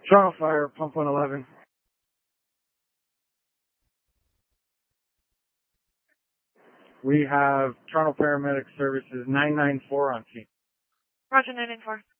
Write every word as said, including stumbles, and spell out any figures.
Toronto Fire, pump one eleven. We have Toronto Paramedic Services nine nine four on scene. Roger, nine nine four.